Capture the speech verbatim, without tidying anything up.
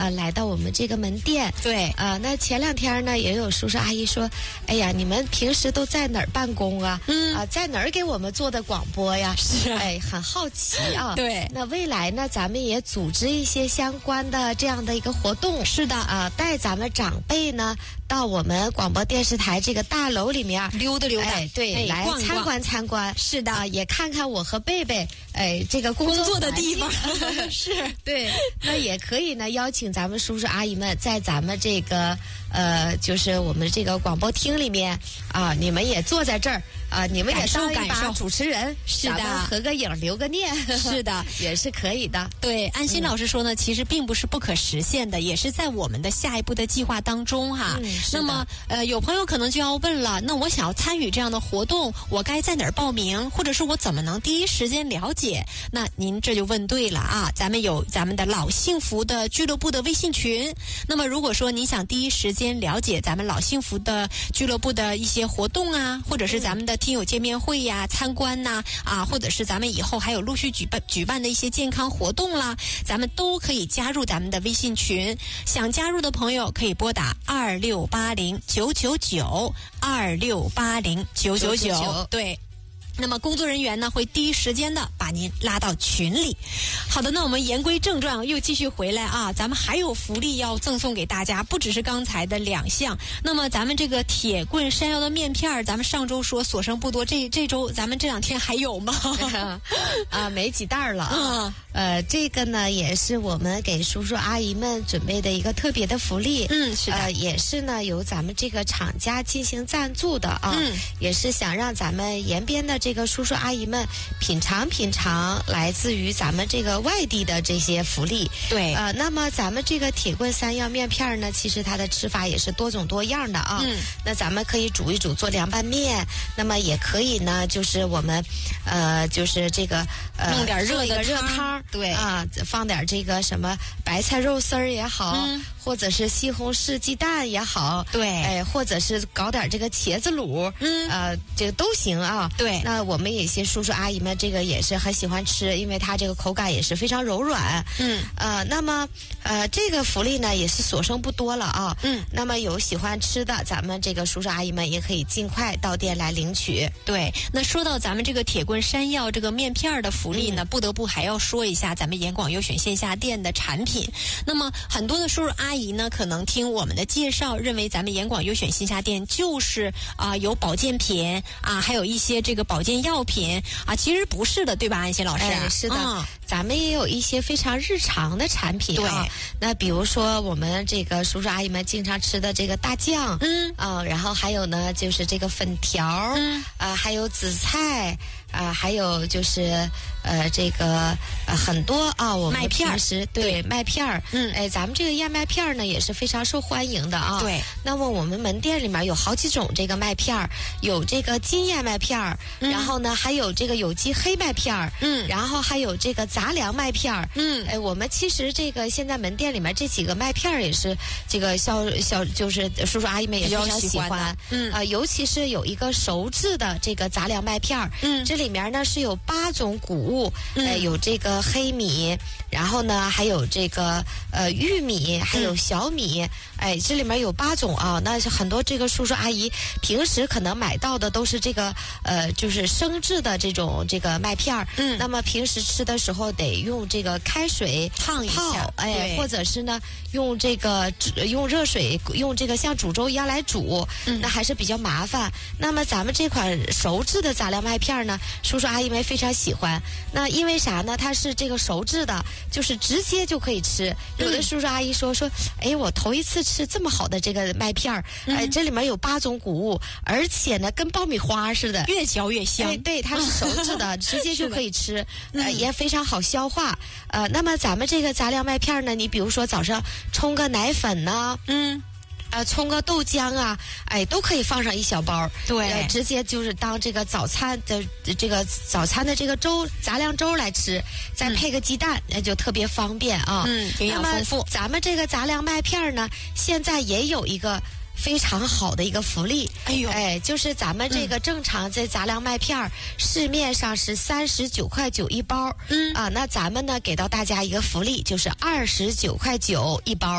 啊来到我们这个门店。 对啊，那前两天呢也有叔叔阿姨说，哎呀，你们平时都在哪儿办公啊？嗯啊，在哪儿给我们做的广播呀？ 是， 哎，很好奇啊。 对， 那未来呢，咱们也组织一些相关的这样的一个活动。 是的啊，带咱们长辈呢到我们广播电视台这个大楼里面溜达溜达， 哎，对， 哎、 来逛一逛参观参观。 是的、 啊，也看看我和贝贝，哎，这个工作工作的地方。是， 对，那也可以呢，邀请咱们叔叔阿姨们在咱们这个呃，就是我们这个广播厅里面啊，你们也坐在这儿啊，你们也当一把主持人， 是的， 合个影留个念， 是的， 也是可以的。 对，安心老师说呢、嗯，其实并不是不可实现的，也是在我们的下一步的计划当中哈。 嗯、 那么呃，有朋友可能就要问了，那我想要参与这样的活动，我该在哪儿报名，或者是我怎么能第一时间了解？那您这就问对了啊，咱们有咱们的老幸福的俱乐部的微信群。那么如果说你想第一时间了解咱们老幸福的俱乐部的一些活动啊，或者是咱们的听友见面会呀、参观呐 啊, 啊，或者是咱们以后还有陆续举办举办的一些健康活动啦，咱们都可以加入咱们的微信群。想加入的朋友可以拨打二六八零九九九二六八零九九九，对。那么工作人员呢会第一时间的把您拉到群里。好的，那我们言归正传，又继续回来啊，咱们还有福利要赠送给大家，不只是刚才的两项。那么咱们这个铁棍山药的面片，咱们上周说所剩不多，这这周咱们这两天还有吗？ 啊，没几袋了啊。呃，这个呢也是我们给叔叔阿姨们准备的一个特别的福利。 嗯，是的， 呃，也是呢由咱们这个厂家进行赞助的啊。嗯，也是想让咱们延边的这个叔叔阿姨们品尝品尝来自于咱们这个外地的这些福利。 对， 呃，那么咱们这个铁棍山药面片呢，其实它的吃法也是多种多样的啊。嗯，那咱们可以煮一煮做凉拌面，那么也可以呢，就是我们呃，就是这个呃， 弄点热的热汤。 对啊，放点这个什么白菜肉丝儿也好、嗯，或者是西红柿鸡蛋也好， 对， 哎，或者是搞点这个茄子卤，嗯，呃，这个都行啊。 对， 那我们有些叔叔阿姨们这个也是很喜欢吃，因为它这个口感也是非常柔软。嗯，呃，那么呃，这个福利呢也是所剩不多了啊。嗯，那么有喜欢吃的，咱们这个叔叔阿姨们也可以尽快到店来领取。 对，那说到咱们这个铁棍山药这个面片的福利呢、嗯，不得不还要说一下咱们盐广优选线下店的产品。那么很多的叔叔阿姨呢，可能听我们的介绍，认为咱们盐广优选线下店就是啊、呃、有保健品啊，还有一些这个保健药品啊，其实不是的，对吧，安心老师？ 哎、是的、嗯，咱们也有一些非常日常的产品啊。 对， 那比如说我们这个叔叔阿姨们经常吃的这个大酱，嗯啊，然后还有呢就是这个粉条，嗯啊，还有紫菜。啊，还有就是呃，这个呃很多啊，我们平时对麦片儿，嗯，哎，咱们这个燕麦片儿呢也是非常受欢迎的啊。 对。 那么我们门店里面有好几种这个麦片儿，有这个金燕麦片儿、嗯，然后呢还有这个有机黑麦片儿，嗯，然后还有这个杂粮麦片儿，嗯，哎，我们其实这个现在门店里面这几个麦片儿也是这个销销就是叔叔阿姨们也非常喜欢，嗯啊、呃，尤其是有一个熟制的这个杂粮麦片儿，嗯，这里面呢是有八种谷物，嗯、呃，有这个黑米，然后呢还有这个呃玉米，还有小米，嗯、哎，这里面有八种啊。那很多这个叔叔阿姨平时可能买到的都是这个呃就是生制的这种这个麦片儿，嗯，那么平时吃的时候得用这个开水烫一下， 哎，或者是呢用这个用热水用这个像煮粥一样来煮，嗯，那还是比较麻烦。那么咱们这款熟制的杂粮麦片呢，叔叔阿姨们非常喜欢。那因为啥呢？它是这个熟制的，就是直接就可以吃。有的叔叔阿姨说说，哎，我头一次吃这么好的这个麦片儿，哎，这里面有八种谷物，而且呢跟爆米花似的， 越嚼越香。 哎，对，它是熟制的，直接就可以吃，呃，也非常好消化。呃，那么咱们这个杂粮麦片呢，你比如说早上冲个奶粉呢，嗯。呃，冲个豆浆啊，哎，都可以放上一小包， 对、 呃，直接就是当这个早餐的这个早餐的这个粥杂粮粥来吃，再配个鸡蛋，那、嗯、就特别方便啊。 嗯，营养丰富。 咱们这个杂粮麦片呢，现在也有一个非常好的一个福利， 哎呦， 哎，就是咱们这个正常这杂粮麦片、嗯、市面上是三十九块九一包，嗯啊，那咱们呢给到大家一个福利，就是二十九块九一包。